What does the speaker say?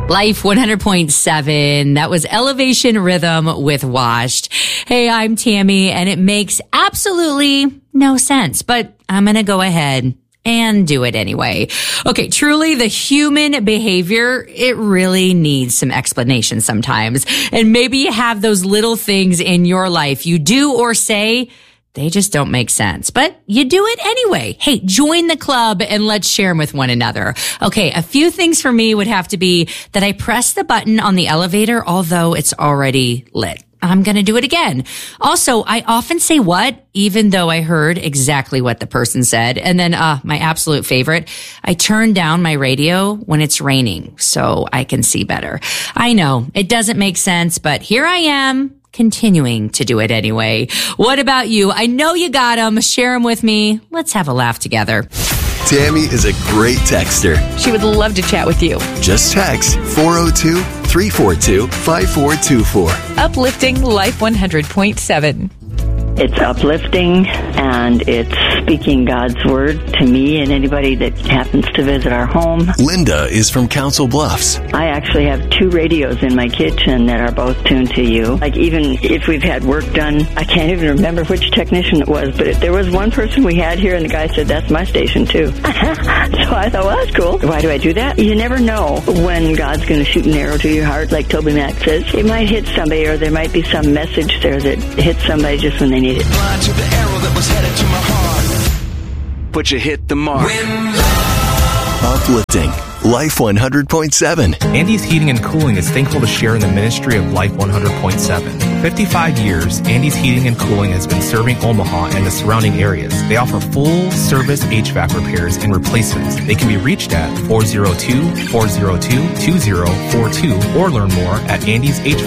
Life 100.7. That was Elevation Rhythm with Washed. Hey, I'm Tammy, and it makes absolutely no sense, but I'm going to go ahead and do it anyway. Okay, truly, the human behavior, it really needs some explanation sometimes. And maybe you have those little things in your life you do or say, they just don't make sense, but you do it anyway. Hey, join the club and let's share them with one another. Okay, a few things for me would have to be that I press the button on the elevator, although it's already lit. I'm going to do it again. Also, I often say what, even though I heard exactly what the person said. And then, my absolute favorite, I turn down my radio when it's raining so I can see better. I know it doesn't make sense, but here I am, continuing to do it anyway. What about you? I know you got them. Share them with me. Let's have a laugh together. Tammy is a great texter. She would love to chat with you. Just text 402-342-5424. Uplifting Life 100.7. It's uplifting, and it's speaking God's word to me and anybody that happens to visit our home. Linda is from Council Bluffs. I actually have 2 radios in my kitchen that are both tuned to you. Like, even if we've had work done, I can't even remember which technician it was, but there was one person we had here, and the guy said, that's my station, too. So I thought, well, that's cool. Why do I do that? You never know when God's going to shoot an arrow to your heart, like Toby Mac says. It might hit somebody, or there might be some message there that hits somebody just when they need it. Blind to the arrow that was headed to my heart. But you hit the mark. Uplifting Life 100.7. Andy's Heating and Cooling is thankful to share in the ministry of Life 100.7. 55 years, Andy's Heating and Cooling has been serving Omaha and the surrounding areas. They offer full-service HVAC repairs and replacements. They can be reached at 402-402-2042 or learn more at andyshvac.com.